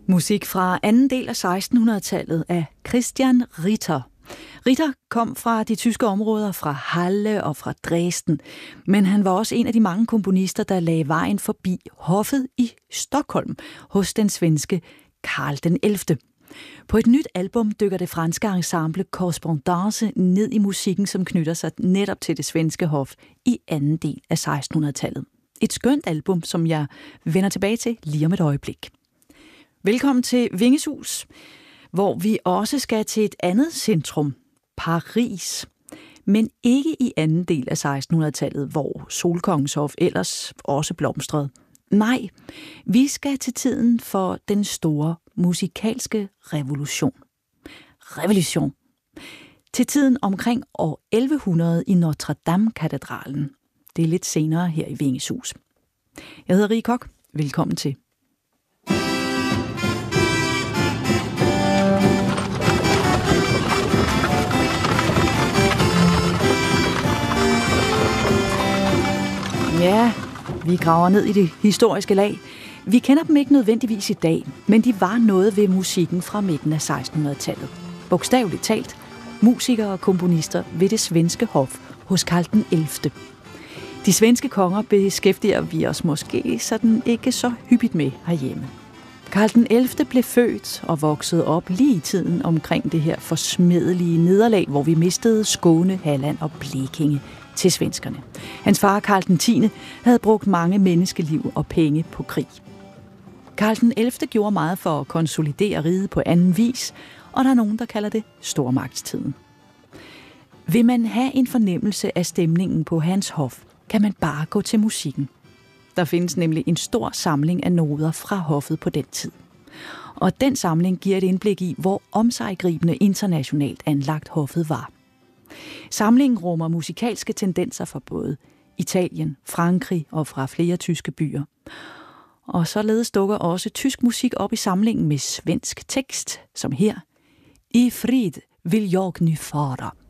Musik fra anden del af 1600-tallet af Christian Ritter. Ritter kom fra de tyske områder, fra Halle og fra Dresden, men han var også en af de mange komponister, der lagde vejen forbi hoffet i Stockholm hos den svenske Karl den 11. På et nyt album dykker det franske ensemble Correspondance ned i musikken, som knytter sig netop til det svenske hof i anden del af 1600-tallet. Et skønt album, som jeg vender tilbage til lige om et øjeblik. Velkommen til Vingeshus, hvor vi også skal til et andet centrum, Paris. Men ikke i anden del af 1600-tallet, hvor Solkongens hof ellers også blomstrede. Nej, vi skal til tiden for den store musikalske revolution. Revolution. Til tiden omkring år 1100 i Notre Dame-katedralen. Det er lidt senere her i Vingeshus. Jeg hedder Rie Kok. Velkommen til. Ja, vi graver ned i det historiske lag. Vi kender dem ikke nødvendigvis i dag, men de var noget ved musikken fra midten af 1600-tallet. Bogstaveligt talt, musikere og komponister ved det svenske hof hos Karl den 11. De svenske konger beskæftiger vi os måske sådan ikke så hyppigt med herhjemme. Karl den 11. blev født og voksede op lige i tiden omkring det her forsmedelige nederlag, hvor vi mistede Skåne, Halland og Blekinge til svenskerne. Hans far, Karl den 10. havde brugt mange menneskeliv og penge på krig. Karl den 11. gjorde meget for at konsolidere riget på anden vis, og der er nogen, der kalder det stormagtstiden. Vil man have en fornemmelse af stemningen på hans hof, kan man bare gå til musikken. Der findes nemlig en stor samling af noder fra hoffet på den tid. Og den samling giver et indblik i, hvor omsiggribende internationalt anlagt hoffet var. Samlingen rummer musikalske tendenser fra både Italien, Frankrig og fra flere tyske byer. Og således dukker også tysk musik op i samlingen med svensk tekst, som her: I frid vil jag nu fara.